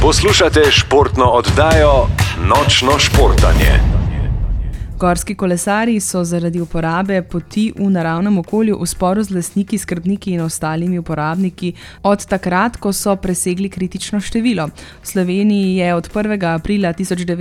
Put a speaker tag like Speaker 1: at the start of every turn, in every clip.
Speaker 1: Poslušate športno oddajo Nočno športanje.
Speaker 2: Gorski kolesarji so zaradi uporabe poti v naravnem okolju v sporu z lastniki, skrbniki in ostalimi uporabniki od takrat, ko so presegli kritično število. V Sloveniji je od 1. aprila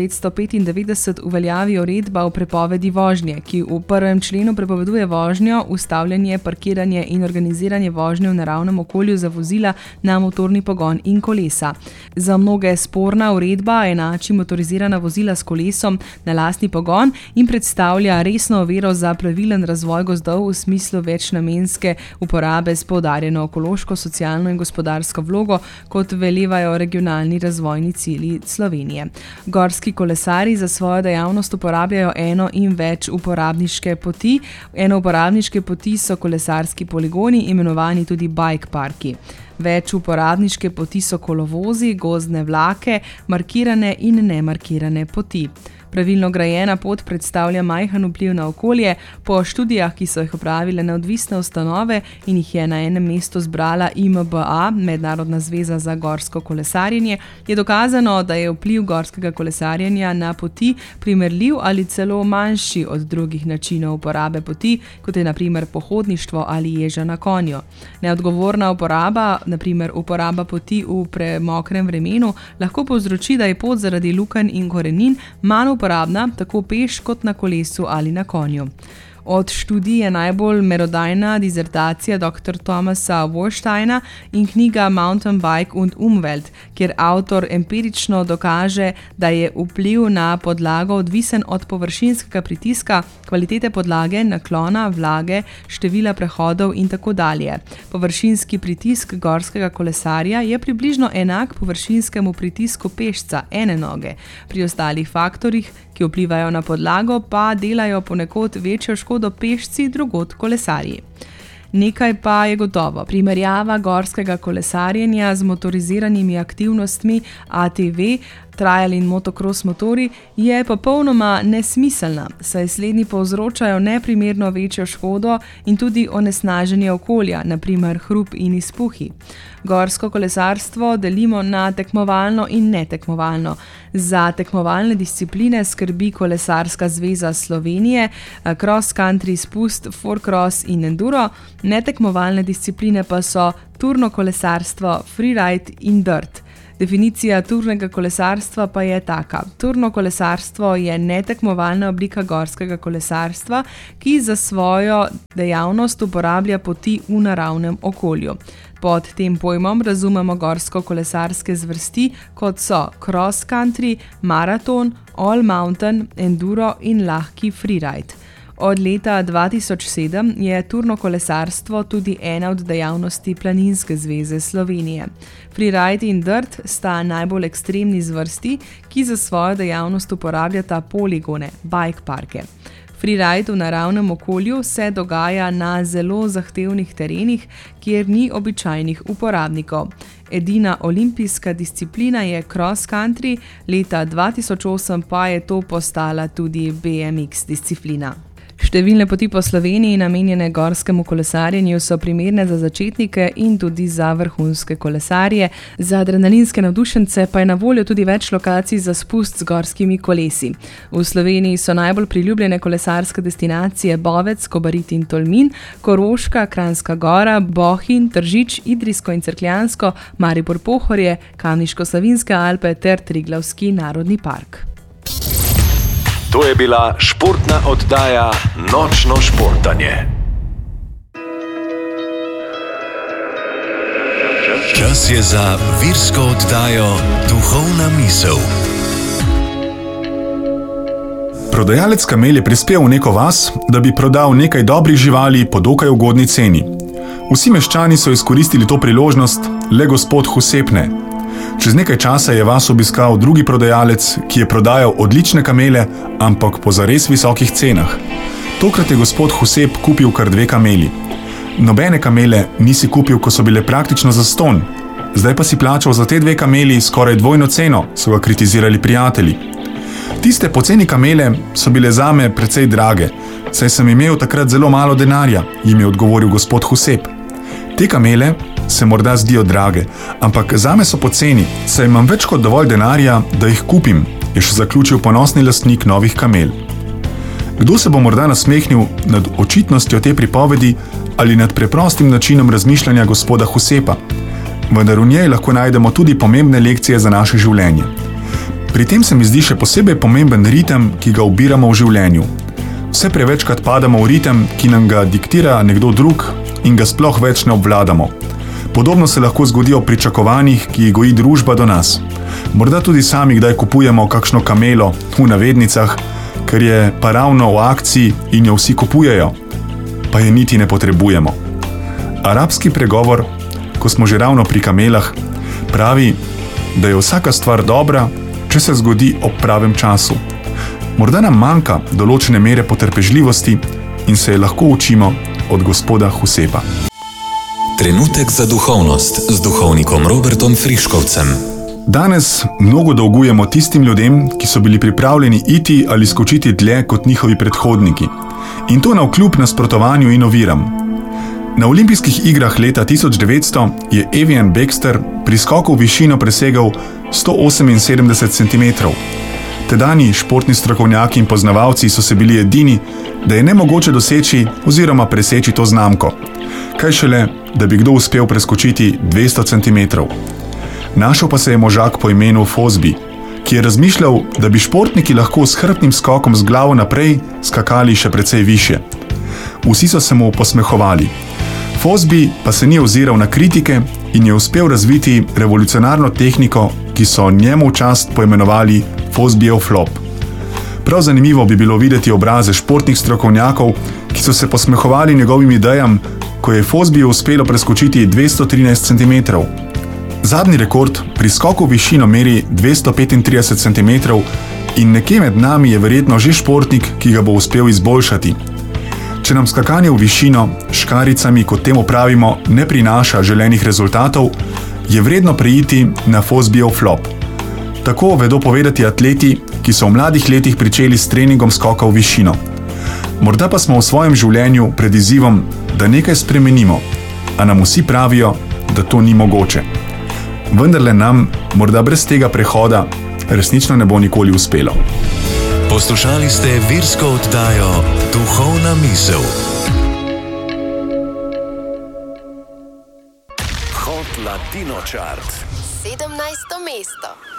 Speaker 2: 1995 uveljavi uredba o prepovedi vožnje, ki v 1. členu prepoveduje vožnjo, ustavljanje, parkiranje in organiziranje vožnje v naravnem okolju za vozila na motorni pogon in kolesa. Za mnoge sporna uredba enači motorizirana vozila s kolesom na lastni pogon in predstavlja resno oviro za pravilen razvoj gozdov v smislu večnamenske uporabe s poudarjeno ekološko, socialno in gospodarsko vlogo, kot velevajo regionalni razvojni cilji Slovenije. Gorski kolesarji za svojo dejavnost uporabljajo eno in več uporabniške poti. Enouporabniške poti so kolesarski poligoni, imenovani tudi bike parki. Več uporabniške poti so kolovozi, gozdne vlake, markirane in nemarkirane poti. Pravilno grajena pot predstavlja majhen vpliv na okolje. Po študijah, ki so jih opravile neodvisne ustanove in jih je na enem mestu zbrala IMBA, Mednarodna zveza za gorsko kolesarjenje, je dokazano, da je vpliv gorskega kolesarjenja na poti primerljiv ali celo manjši od drugih načinov uporabe poti, kot je na primer pohodništvo ali ježa na konju. Neodgovorna uporaba, na primer uporaba poti v premokrem vremenu, lahko povzroči, da je pot zaradi lukenj in korenin manj uporabna, tako peš kot na kolesu ali na konju. Od študij je najbolj merodajna dizertacija dr. Thomasa Warsteina in knjiga Mountain Bike und Umwelt, kjer avtor empirično dokaže, da je vpliv na podlago odvisen od površinskega pritiska, kvalitete podlage, naklona, vlage, števila prehodov in tako dalje. Površinski pritisk gorskega kolesarja je približno enak površinskemu pritisku pešca ene noge. Pri ostalih faktorjih, ki vplivajo na podlago, pa delajo ponekod večjo škodo pešci, drugod kolesarji. Nekaj pa je gotovo. Primerjava gorskega kolesarjenja z motoriziranimi aktivnostmi ATV, trial in motocross motori, je popolnoma nesmiselna, saj slednji povzročajo neprimerno večjo škodo in tudi onesnaženje okolja, na primer hrup in izpuhi. Gorsko kolesarstvo delimo na tekmovalno in netekmovalno. Za tekmovalne discipline skrbi Kolesarska zveza Slovenije, cross country, spust, four-cross in enduro, netekmovalne discipline pa so turno kolesarstvo, freeride in dirt. Definicija turnega kolesarstva pa je taka. Turno kolesarstvo je netekmovalna oblika gorskega kolesarstva, ki za svojo dejavnost uporablja poti v naravnem okolju. Pod tem pojmom razumemo gorsko-kolesarske zvrsti, kot so cross country, maraton, all mountain, enduro in lahki freeride. Od leta 2007 je turno kolesarstvo tudi ena od dejavnosti Planinske zveze Slovenije. Freeride in dirt sta najbolj ekstremni zvrsti, ki za svojo dejavnost uporabljata poligone, bike parke. Freeride v naravnem okolju se dogaja na zelo zahtevnih terenih, kjer ni običajnih uporabnikov. Edina olimpijska disciplina je cross country, leta 2008 pa je to postala tudi BMX disciplina. Številne poti po Sloveniji, namenjene gorskemu kolesarjenju, so primerne za začetnike in tudi za vrhunske kolesarje. Za adrenalinske navdušence pa je na voljo tudi več lokacij za spust z gorskimi kolesi. V Sloveniji so najbolj priljubljene kolesarske destinacije Bovec, Kobarid in Tolmin, Koroška, Kranjska Gora, Bohinj, Tržič, Idrijsko in Cerkljansko, Maribor-Pohorje, Kamniško-Savinjske Alpe ter Triglavski narodni park.
Speaker 1: To je bila športna oddaja Nočno športanje. Čas je za virsko oddajo Duhovna misel.
Speaker 3: Prodajalec kamel je prispel v neko vas, da bi prodal nekaj dobrih živali po dokaj ugodni ceni. Vsi meščani so izkoristili to priložnost, le gospod Husep ne. Čez nekaj časa je vas obiskal drugi prodajalec, ki je prodajal odlične kamele, ampak po zares visokih cenah. Tokrat je gospod Husep kupil kar 2 kameli. Nobene kamele nisi kupil, ko so bile praktično zastonj. Zdaj pa si plačal za te 2 kameli skoraj dvojno ceno, so ga kritizirali prijatelji. Tiste poceni kamele so bile zame precej drage, saj sem imel takrat zelo malo denarja, jim je odgovoril gospod Husep. Te kamele se morda zdijo drage, ampak zame so poceni, saj imam več kot dovolj denarja, da jih kupim, je še zaključil ponosni lastnik novih kamel. Kdo se bo morda nasmehnil nad očitnostjo te pripovedi ali nad preprostim načinom razmišljanja gospoda Husepa, vendar v njej lahko najdemo tudi pomembne lekcije za naše življenje. Pri tem se mi zdi še posebej pomemben ritem, ki ga ubiramo v življenju. Vse prevečkrat padamo v ritem, ki nam ga diktira nekdo drug in ga sploh več ne obvladamo. Podobno se lahko zgodi o pričakovanjih, ki jih goji družba do nas. Morda tudi sami kdaj kupujemo kakšno kamelo, v navednicah, ker je pa ravno v akciji in jo vsi kupujejo, pa je niti ne potrebujemo. Arabski pregovor, ko smo že ravno pri kamelah, pravi, da je vsaka stvar dobra, če se zgodi ob pravem času. Morda nam manjka določene mere potrpežljivosti in se je lahko učimo od gospoda Husepa.
Speaker 1: Trenutek za duhovnost z duhovnikom Robertom Friškovcem.
Speaker 3: Danes mnogo dolgujemo tistim ljudem, ki so bili pripravljeni iti ali skočiti dlje kot njihovi predhodniki. In to navkljub nasprotovanju in oviram. Na olimpijskih igrah leta 1900 je Evian Baxter pri skoku v višino presegal 178 cm. Tedajni športni strokovnjaki in poznavalci so se bili edini, da je nemogoče doseči oziroma preseči to znamko. Kaj šele, da bi kdo uspel preskočiti 200 cm. Našel pa se je možak po imenu Fosby, ki je razmišljal, da bi športniki lahko s hrbtnim skokom z glavo naprej skakali še precej više. Vsi so se mu posmehovali. Fosby pa se ni oziral na kritike in je uspel razviti revolucionarno tehniko, ki so njemu v čast poimenovali Fosbyjev flop. Prav zanimivo bi bilo videti obraze športnih strokovnjakov, ki so se posmehovali njegovim idejam, ko je Fosbyju uspelo preskočiti 213 cm. Zadnji rekord pri skoku v višino meri 235 cm in nekje med nami je verjetno že športnik, ki ga bo uspel izboljšati. Če nam skakanje v višino škaricami, kot temu pravimo, ne prinaša želenih rezultatov, je vredno preiti na Fosbyjev flop. Tako vedo povedati atleti, ki so v mladih letih pričeli s treningom skoka v višino. Morda pa smo v svojem življenju pred izzivom, da nekaj spremenimo, a nam vsi pravijo, da to ni mogoče. Vendarle nam, morda brez tega prehoda, resnično ne bo nikoli uspelo.
Speaker 1: Poslušali ste virsko oddajo Duhovna misel. Hot Latino Chart.
Speaker 4: 17. mesto.